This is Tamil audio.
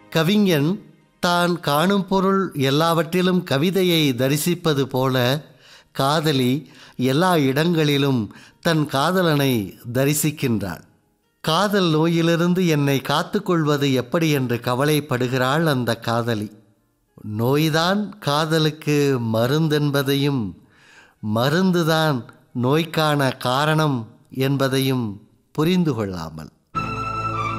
கவிஞன் தான் காணும் பொருள் எல்லாவற்றிலும் கவிதையை தரிசிப்பது போல காதலி எல்லா இடங்களிலும் தன் காதலனை தரிசிக்கின்றாள். காதல் நோயிலிருந்து என்னை காத்துக்கொள்வது எப்படி என்று கவலைப்படுகிறாள் அந்த காதலி. நோய்தான் காதலுக்கு மருந்தென்பதையும் மருந்துதான் நோய்க்கான காரணம் என்பதையும் புரிந்து கொள்ளாமல்